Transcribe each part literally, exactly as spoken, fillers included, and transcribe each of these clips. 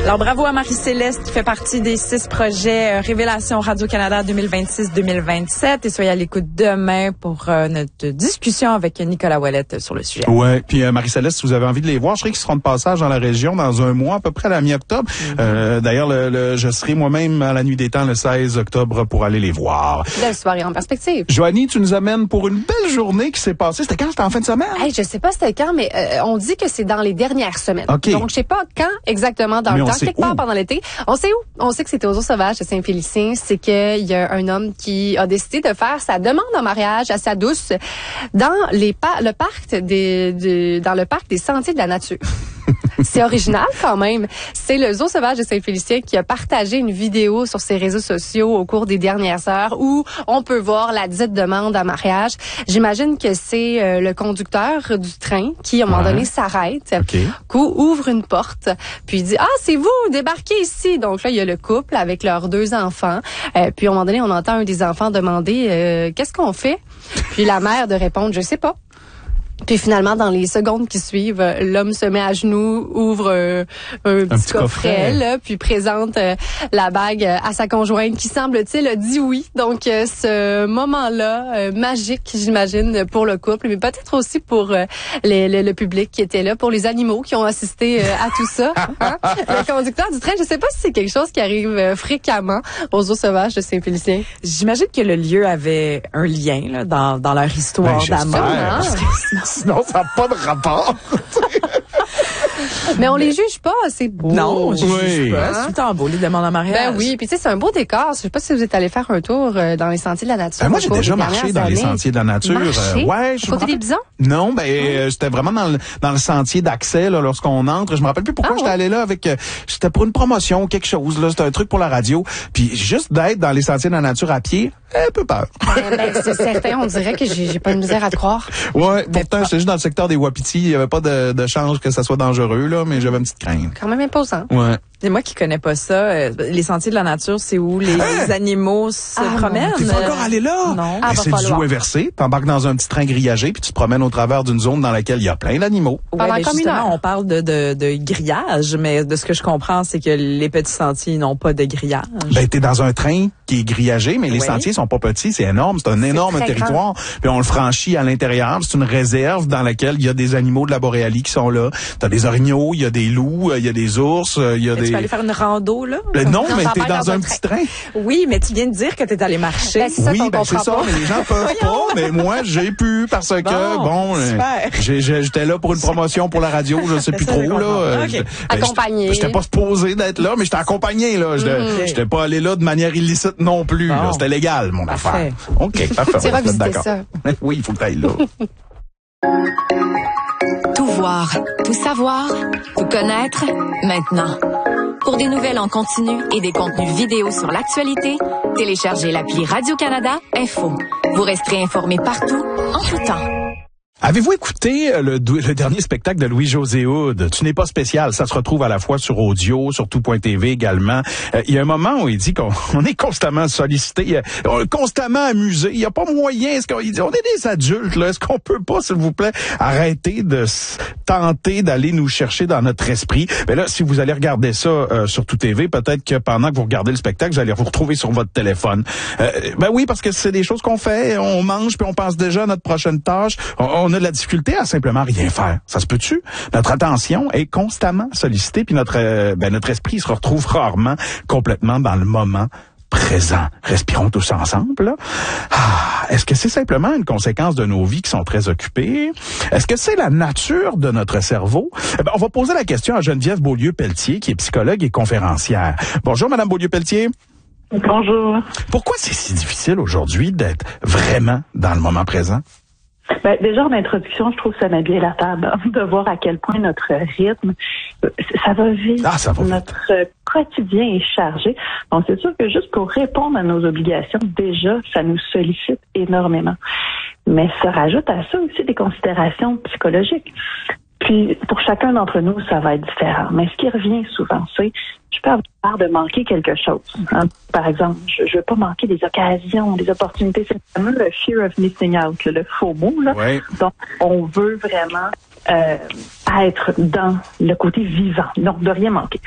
Alors, bravo à Marie-Céleste qui fait partie des six projets euh, Révélation Radio-Canada deux mille vingt-six deux mille vingt-sept. Et soyez à l'écoute demain pour euh, notre discussion avec Nicolas Ouellette sur le sujet. Ouais. Puis euh, Marie-Céleste, si vous avez envie de les voir, je serai qu'ils seront de passage dans la région dans un mois, à peu près à la mi-octobre. Mm-hmm. Euh, d'ailleurs, le, le, je serai moi-même à la Nuit des Temps le seize octobre pour aller les voir. Belle soirée en perspective. Joanie, tu nous amènes pour une belle journée qui s'est passée. C'était quand? C'était en fin de semaine? Hey, je sais pas c'était quand, mais euh, on dit que c'est dans les dernières semaines. Okay. Donc, je sais pas quand exactement dans mais le temps, quelque part où? pendant l'été. On sait où? On sait que c'était aux Eaux Sauvages de Saint-Félicien. C'est qu'il y a un homme qui a décidé de faire sa demande en mariage à sa douce dans les pa- le parc des, de, dans le parc des Sentiers de la Nature. C'est original quand même. C'est le Zoo sauvage de Saint-Félicien qui a partagé une vidéo sur ses réseaux sociaux au cours des dernières heures où on peut voir la dite demande en mariage. J'imagine que c'est euh, le conducteur du train qui, à un moment ouais. donné, s'arrête, okay. ouvre une porte, puis il dit « Ah, c'est vous, débarquez ici! » Donc là, il y a le couple avec leurs deux enfants. Euh, puis à un moment donné, on entend un des enfants demander euh, « Qu'est-ce qu'on fait? » Puis la mère de répondre « Je sais pas. » Puis finalement, dans les secondes qui suivent, l'homme se met à genoux, ouvre euh, un, petit, un petit coffret, coffret. Là, puis présente euh, la bague à sa conjointe qui, semble-t-il, a dit oui. Donc, euh, ce moment-là, euh, magique, j'imagine, pour le couple, mais peut-être aussi pour euh, les, les, le public qui était là, pour les animaux qui ont assisté euh, à tout ça. Hein? Le conducteur du train, je sais pas si c'est quelque chose qui arrive euh, fréquemment aux Eaux Sauvages de Saint-Félicien. J'imagine que le lieu avait un lien là, dans, dans leur histoire ben, d'amour. Sinon, ça n'a pas de rapport. Mais on les juge pas, c'est beau. Non, on les oui. juge pas. C'est tout en beau, les demandes en mariage. Ben oui, puis tu sais, c'est un beau décor. Je sais pas si vous êtes allé faire un tour euh, dans les sentiers de la nature. Ben moi, j'ai déjà marché dans années. les sentiers de la nature. Marché? Euh, ouais, je côté des bisons? Non, ben euh, j'étais vraiment dans le, dans le sentier d'accès là, lorsqu'on entre. Je me rappelle plus pourquoi ah, j'étais ouais. allé là avec. Euh, j'étais pour une promotion, quelque chose là. C'était un truc pour la radio. Puis juste d'être dans les sentiers de la nature à pied, un peu peur. Ben, ben, c'est certain, on dirait que j'ai, j'ai pas de misère à te croire. Ouais, pourtant, j'étais juste dans le secteur des Wapiti. Il y avait pas de, de chance que ça soit dangereux là, mais j'avais une petite crainte. Quand même imposant. Ouais. Et moi qui connais pas ça, euh, les sentiers de la nature, c'est où les, hein? les animaux se ah, promènent. T'es pas encore allé là? Non. Ah, c'est du zoo inversé. T'embarques dans un petit train grillagé puis tu te promènes au travers d'une zone dans laquelle il y a plein d'animaux. Ouais, ben justement, on parle de, de, de grillage, mais de ce que je comprends, c'est que les petits sentiers n'ont pas de grillage. Ben, t'es dans un train qui est grillagé, mais les ouais. sentiers sont pas petits, c'est énorme, c'est un c'est énorme territoire. Grand. Puis on le franchit à l'intérieur, c'est une réserve dans laquelle il y a des animaux de la Boréalie qui sont là. T'as des orignaux, il y a des loups, il y a des ours, il y a mais des... Tu peux aller faire une rando. Là? Euh, non, non, mais t'es dans, dans un petit train. Oui, mais tu viens de dire que t'es allé marcher. Ben, c'est ça oui, ben c'est ça, mais les gens peuvent pas, mais moi, j'ai pu parce que, bon, bon j'ai, j'ai, j'étais là pour une promotion pour la radio, je sais plus trop, là. Okay. Ben, accompagné. J'étais pas supposé d'être là, mais j'étais accompagné, là. J'étais, mm-hmm. j'étais pas allé là de manière illicite non plus, bon. là. C'était légal, mon parfait. affaire. OK, parfait. Tu vas visiter ça. Oui, il faut que t'ailles là. Tout voir, tout savoir, tout connaître, maintenant. Pour des nouvelles en continu et des contenus vidéo sur l'actualité, téléchargez l'appli Radio-Canada Info. Vous resterez informés partout, en tout temps. Avez-vous écouté le, le dernier spectacle de Louis-José Hood? Tu n'es pas spécial. Ça se retrouve à la fois sur audio, sur tout point t v également. Euh, il y a un moment où il dit qu'on on est constamment sollicité, on est constamment amusé. Il n'y a pas moyen. Est-ce qu'on, il dit, on est des adultes, là. Est-ce qu'on peut pas, s'il vous plaît, arrêter de tenter d'aller nous chercher dans notre esprit? Mais là, si vous allez regarder ça euh, sur tout T V, peut-être que pendant que vous regardez le spectacle, vous allez vous retrouver sur votre téléphone. Euh, ben oui, parce que c'est des choses qu'on fait. On mange, puis on pense déjà à notre prochaine tâche. On, on On a de la difficulté à simplement rien faire. Ça se peut-tu? Notre attention est constamment sollicitée, puis notre euh, ben, notre esprit se retrouve rarement complètement dans le moment présent. Respirons tous ensemble. Là. Ah, est-ce que c'est simplement une conséquence de nos vies qui sont très occupées? Est-ce que c'est la nature de notre cerveau? Eh ben, on va poser la question à Geneviève Beaulieu-Pelletier, qui est psychologue et conférencière. Bonjour, Madame Beaulieu-Pelletier. Bonjour. Pourquoi c'est si difficile aujourd'hui d'être vraiment dans le moment présent? Ben, déjà, en introduction, je trouve que ça met bien la table hein, de voir à quel point notre rythme, ça va vite. Ah, ça va vite. Notre quotidien est chargé. Bon, c'est sûr que juste pour répondre à nos obligations, déjà, ça nous sollicite énormément. Mais ça rajoute à ça aussi des considérations psychologiques. Puis, pour chacun d'entre nous, ça va être différent. Mais ce qui revient souvent, c'est je peux avoir peur de manquer quelque chose. Hein. Par exemple, je ne veux pas manquer des occasions, des opportunités. C'est vraiment le fear of missing out, le faux mot. Là. Oui. Donc, on veut vraiment euh, être dans le côté vivant, donc de rien manquer. Je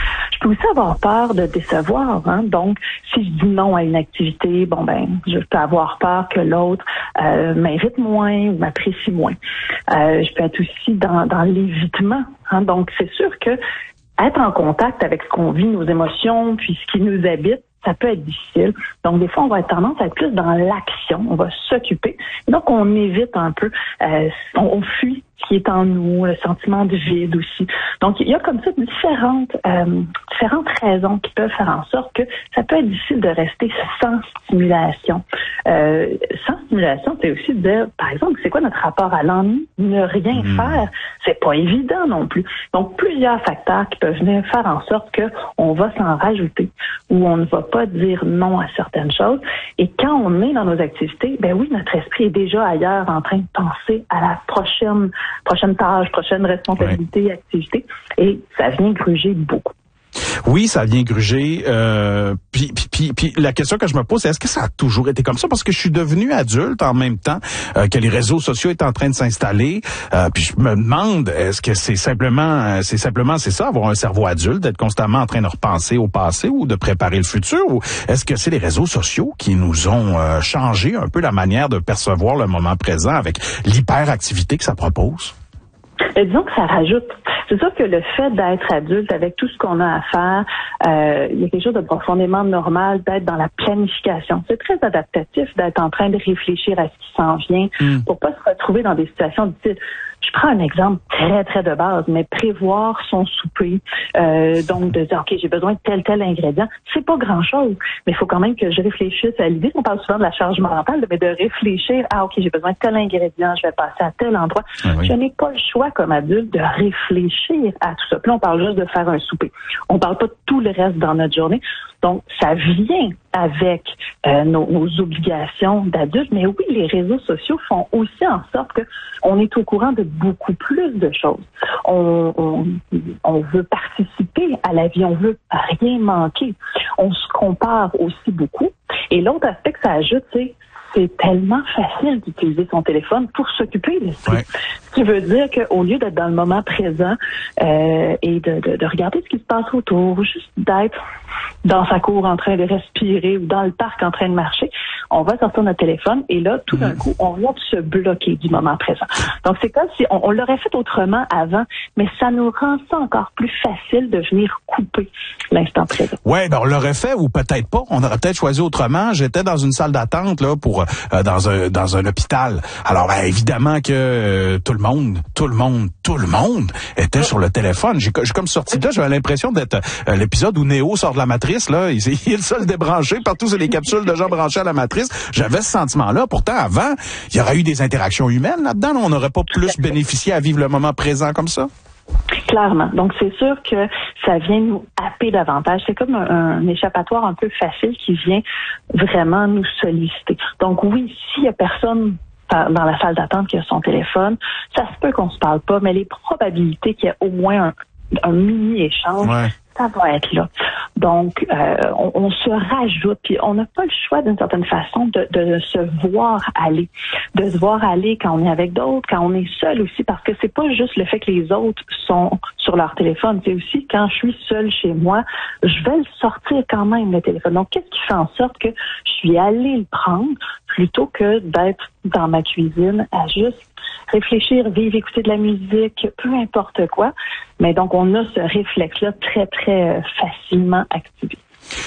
peux aussi avoir peur de décevoir. Hein? Donc, si je dis non à une activité, bon ben, je peux avoir peur que l'autre euh, mérite moins ou m'apprécie moins. Euh, je peux être aussi dans, dans l'évitement. Hein? Donc, c'est sûr que être en contact avec ce qu'on vit, nos émotions, puis ce qui nous habite, ça peut être difficile. Donc, des fois, on va être tendance à être plus dans l'action. On va s'occuper. Donc, on évite un peu, euh, on, on fuit ce qui est en nous, le sentiment de vide aussi. Donc, il y a comme ça différentes, euh, différentes raisons qui peuvent faire en sorte que ça peut être difficile de rester sans stimulation. Euh, sans stimulation, c'est aussi de dire, par exemple, c'est quoi notre rapport à l'ennui? Ne rien mmh. faire, c'est pas évident non plus. Donc, plusieurs facteurs qui peuvent venir faire en sorte que on va s'en rajouter ou on ne va pas dire non à certaines choses. Et quand on est dans nos activités, ben oui, notre esprit est déjà ailleurs en train de penser à la prochaine prochaine tâche, prochaine responsabilité, ouais. activité, et ça vient gruger beaucoup. Oui, ça vient gruger. Euh, puis, puis, puis, puis la question que je me pose, c'est est-ce que ça a toujours été comme ça? Parce que je suis devenu adulte en même temps euh, que les réseaux sociaux étaient en train de s'installer. Euh, puis je me demande, est-ce que c'est simplement, c'est simplement, c'est ça, avoir un cerveau adulte, d'être constamment en train de repenser au passé ou de préparer le futur? Ou est-ce que c'est les réseaux sociaux qui nous ont euh, changé un peu la manière de percevoir le moment présent avec l'hyperactivité que ça propose? Et disons que ça rajoute. C'est sûr que le fait d'être adulte avec tout ce qu'on a à faire, euh, il y a quelque chose de profondément normal d'être dans la planification. C'est très adaptatif d'être en train de réfléchir à ce qui s'en vient mm. pour pas se retrouver dans des situations difficiles. Je prends un exemple très, très de base, mais prévoir son souper, euh, donc de dire, OK, j'ai besoin de tel, tel ingrédient, c'est pas grand-chose, mais il faut quand même que je réfléchisse à l'idée. On parle souvent de la charge mentale, mais de réfléchir, ah, OK, j'ai besoin de tel ingrédient, je vais passer à tel endroit. Ah oui. Je n'ai pas le choix comme adulte de réfléchir à tout ça. Puis là, on parle juste de faire un souper. On parle pas de tout le reste dans notre journée. Donc, ça vient avec euh, nos, nos obligations d'adultes, mais oui, les réseaux sociaux font aussi en sorte que on est au courant de beaucoup plus de choses. On, on, on veut participer à la vie, on veut rien manquer. On se compare aussi beaucoup. Et l'autre aspect que ça ajoute, c'est c'est tellement facile d'utiliser son téléphone pour s'occuper de ça. Ouais. Ce qui veut dire qu'au lieu d'être dans le moment présent euh, et de, de, de regarder ce qui se passe autour, juste d'être dans sa cour en train de respirer ou dans le parc en train de marcher, on va sortir notre téléphone et là, tout d'un mmh. coup, on vient de se bloquer du moment présent. Donc, c'est comme si on, on l'aurait fait autrement avant, mais ça nous rend ça encore plus facile de venir couper l'instant présent. Ouais, ben on l'aurait fait ou peut-être pas. On aurait peut-être choisi autrement. J'étais dans une salle d'attente là pour euh, dans un dans un hôpital. Alors, ben, évidemment que euh, tout le monde, tout le monde, tout le monde était sur le téléphone. J'ai, j'ai comme sorti de là, j'avais l'impression d'être euh, l'épisode où Néo sort de la matrice là. Il, il est le seul débranché. Partout c'est les capsules de gens branchés à la matrice. J'avais ce sentiment-là. Pourtant, avant, il y aurait eu des interactions humaines là-dedans. On n'aurait pas plus bénéficié à vivre le moment présent comme ça. Clairement. Donc, c'est sûr que ça vient nous happer davantage. C'est comme un, un échappatoire un peu facile qui vient vraiment nous solliciter. Donc, oui, s'il y a personne dans la salle d'attente qui a son téléphone, ça se peut qu'on se parle pas, mais les probabilités qu'il y ait au moins un, un mini-échange, ouais. ça va être là. Donc, euh, on, on se rajoute, puis on n'a pas le choix d'une certaine façon de, de se voir aller, de se voir aller quand on est avec d'autres, quand on est seul aussi, parce que c'est pas juste le fait que les autres sont sur leur téléphone, c'est aussi quand je suis seule chez moi, je vais le sortir quand même, le téléphone. Donc, qu'est-ce qui fait en sorte que je suis allée le prendre plutôt que d'être dans ma cuisine à juste réfléchir, vivre, écouter de la musique, peu importe quoi. Mais donc, on a ce réflexe-là très, très facilement activé.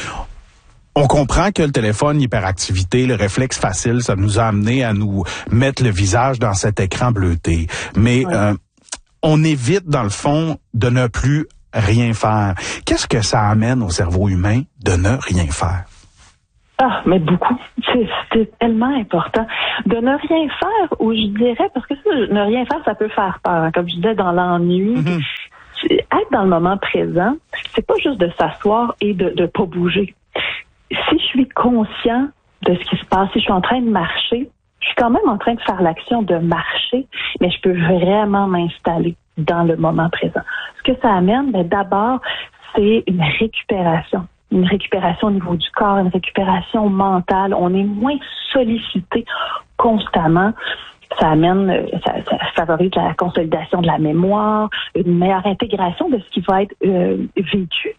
On comprend que le téléphone, l'hyperactivité, le réflexe facile, ça nous a amené à nous mettre le visage dans cet écran bleuté. Mais oui. euh, on évite, dans le fond, de ne plus rien faire. Qu'est-ce que ça amène au cerveau humain de ne rien faire? Ah, mais beaucoup. C'est, c'est tellement important. De ne rien faire, ou je dirais, parce que ça, ne rien faire, ça peut faire peur. Hein, comme je disais, dans l'ennui. Mm-hmm. Être dans le moment présent, c'est pas juste de s'asseoir et de ne pas bouger. Si je suis conscient de ce qui se passe, si je suis en train de marcher, je suis quand même en train de faire l'action de marcher, mais je peux vraiment m'installer dans le moment présent. Ce que ça amène, ben, d'abord, c'est une récupération. Une récupération au niveau du corps, une récupération mentale. On est moins sollicité constamment. Ça amène, ça, ça favorise la consolidation de la mémoire, une meilleure intégration de ce qui va être euh, vécu.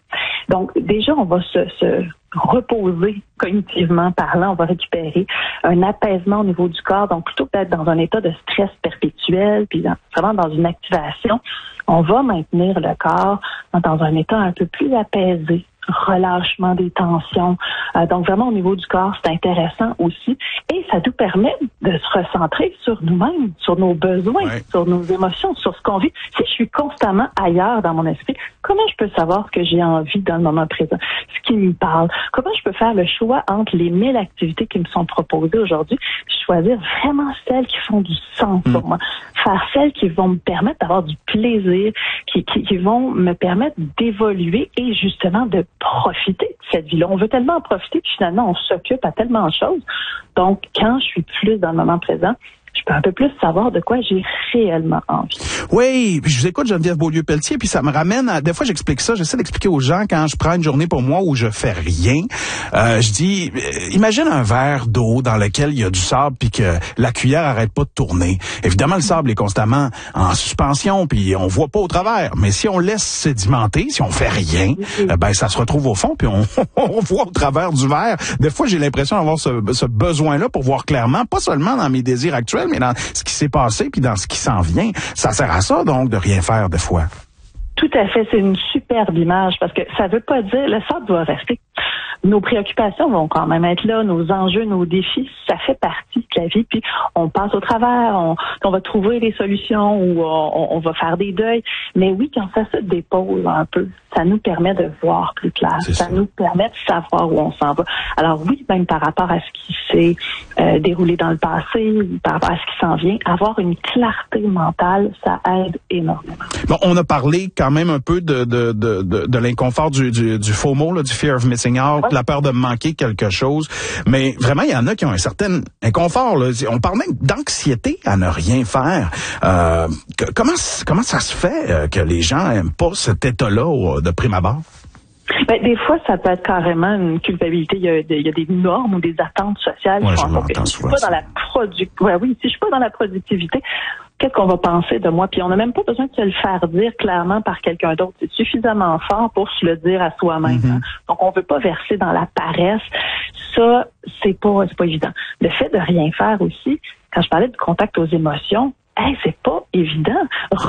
Donc, déjà, on va se, se reposer cognitivement parlant, on va récupérer un apaisement au niveau du corps. Donc, plutôt que d'être dans un état de stress perpétuel, puis dans, vraiment dans une activation, on va maintenir le corps dans un état un peu plus apaisé. Relâchement des tensions. Euh, donc vraiment au niveau du corps, c'est intéressant aussi. Et ça nous permet de se recentrer sur nous-mêmes, sur nos besoins, ouais. sur nos émotions, sur ce qu'on vit. Si je suis constamment ailleurs dans mon esprit, comment je peux savoir ce que j'ai envie dans le moment présent, ce qui me parle? Comment je peux faire le choix entre les mille activités qui me sont proposées aujourd'hui, choisir vraiment celles qui font du sens mmh. pour moi, faire celles qui vont me permettre d'avoir du plaisir, qui, qui, qui vont me permettre d'évoluer et justement de profiter de cette vie-là. On veut tellement en profiter que finalement, on s'occupe à tellement de choses. Donc, quand je suis plus dans le moment présent, je peux un peu plus savoir de quoi j'ai réellement envie. Oui, puis je vous écoute Geneviève Beaulieu-Pelletier, puis ça me ramène à... Des fois, j'explique ça, j'essaie d'expliquer aux gens quand je prends une journée pour moi où je fais rien. Euh, je dis, imagine un verre d'eau dans lequel il y a du sable puis que la cuillère arrête pas de tourner. Évidemment, le sable est constamment en suspension puis on voit pas au travers. Mais si on laisse sédimenter, si on fait rien, mm-hmm. ben ça se retrouve au fond puis on, on voit au travers du verre. Des fois, j'ai l'impression d'avoir ce, ce besoin-là pour voir clairement, pas seulement dans mes désirs actuels, mais dans ce qui s'est passé puis dans ce qui s'en vient. Ça sert à ça, donc, de rien faire des fois. Tout à fait. C'est une superbe image parce que ça veut pas dire... Le sable doit rester. Nos préoccupations vont quand même être là, nos enjeux, nos défis, ça fait partie de la vie. Puis on passe au travers, on, on va trouver des solutions ou on, on va faire des deuils. Mais oui, quand ça se dépose un peu, ça nous permet de voir plus clair. Ça, ça nous permet de savoir où on s'en va. Alors oui, même par rapport à ce qui s'est euh, déroulé dans le passé, par rapport à ce qui s'en vient, avoir une clarté mentale, ça aide énormément. Bon, on a parlé quand même un peu de de de de, de l'inconfort du du, du FOMO, là, du fear of missing out. La peur de manquer quelque chose. Mais vraiment, il y en a qui ont un certain inconfort. Là. On parle même d'anxiété à ne rien faire. Euh, que, comment, comment ça se fait euh, que les gens n'aiment pas cet état-là de prime abord? Ben, des fois, ça peut être carrément une culpabilité. Il y a, il y a des normes ou des attentes sociales. Ouais, qui je font que si je suis pas dans la produc... ouais, oui, si je suis pas dans la productivité, qu'est-ce qu'on va penser de moi? Puis on n'a même pas besoin de se le faire dire clairement par quelqu'un d'autre. C'est suffisamment fort pour se le dire à soi-même. Mm-hmm. Hein? Donc on veut pas verser dans la paresse. Ça, c'est pas, c'est pas évident. Le fait de rien faire aussi, quand je parlais du contact aux émotions, hey, c'est pas évident.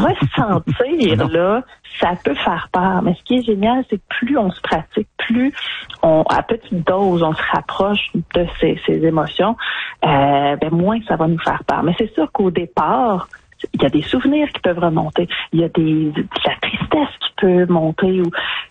Ressentir, là, ça peut faire peur. Mais ce qui est génial, c'est que plus on se pratique, plus on, à petite dose, on se rapproche de ces, ces émotions, euh, ben moins ça va nous faire peur. Mais c'est sûr qu'au départ, il y a des souvenirs qui peuvent remonter. Il y a des, de la tristesse qui peut monter. Ou,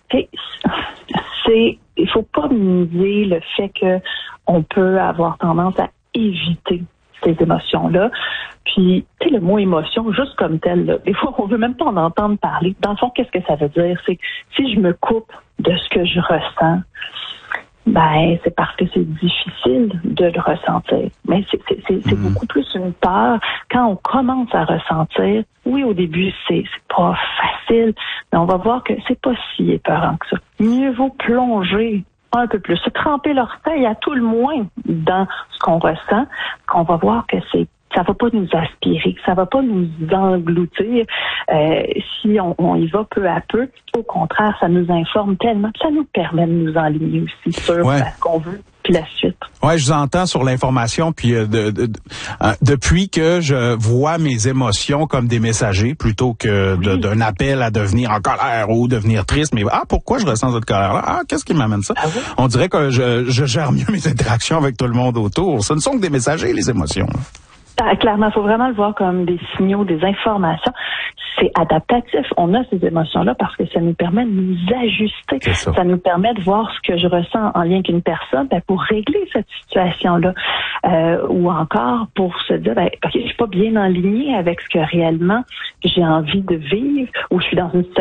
c'est, il faut pas minimiser le fait que on peut avoir tendance à éviter ces émotions-là. Puis, tu sais, le mot émotion, juste comme tel, là, des fois, on veut même pas en entendre parler. Dans le fond, qu'est-ce que ça veut dire? C'est que si je me coupe de ce que je ressens, ben, c'est parce que c'est difficile de le ressentir. Mais c'est, c'est, c'est, c'est mmh. beaucoup plus une peur. Quand on commence à ressentir, oui, au début, c'est, c'est pas facile, mais on va voir que c'est pas si épeurant que ça. Mieux vaut plonger un peu plus, se tremper l'orteil à tout le moins dans ce qu'on ressent, qu'on va voir que c'est ça va pas nous aspirer, ça va pas nous engloutir euh, si on, on y va peu à peu. Au contraire, ça nous informe tellement, ça nous permet de nous enligner aussi sur ouais. ce qu'on veut, puis la suite. Ouais, je vous entends sur l'information, puis euh, de, de, de, euh, depuis que je vois mes émotions comme des messagers plutôt que de, oui. d'un appel à devenir en colère ou devenir triste, mais ah pourquoi je ressens cette colère-là? Ah qu'est-ce qui m'amène ça? Ah oui? On dirait que je, je gère mieux mes interactions avec tout le monde autour. Ce ne sont que des messagers, les émotions. Ah, clairement, il faut vraiment le voir comme des signaux, des informations. C'est adaptatif. On a ces émotions-là parce que ça nous permet de nous ajuster. Ça. ça nous permet de voir ce que je ressens en lien avec une personne ben, pour régler cette situation-là. Euh, ou encore pour se dire, ben, OK, je suis pas bien en ligne avec ce que réellement j'ai envie de vivre ou je suis dans une situation